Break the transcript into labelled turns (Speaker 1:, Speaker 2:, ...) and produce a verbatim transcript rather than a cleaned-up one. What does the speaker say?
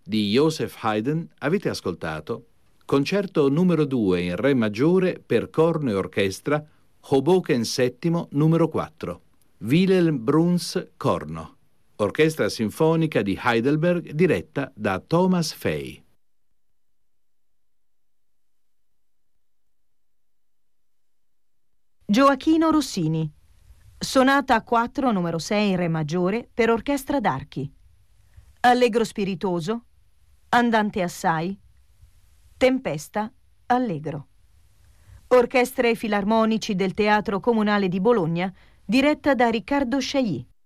Speaker 1: di Joseph Haydn avete ascoltato Concerto numero due in Re maggiore per corno e orchestra, Hoboken settimo numero quattro, Wilhelm Bruns corno, Orchestra Sinfonica di Heidelberg diretta da Thomas Fay.
Speaker 2: Gioachino Rossini, Sonata quattro numero sei in Re maggiore per orchestra d'archi, Allegro spiritoso, Andante assai, Tempesta, Allegro. Orchestre filarmonici del Teatro Comunale di Bologna, diretta da Riccardo Chailly.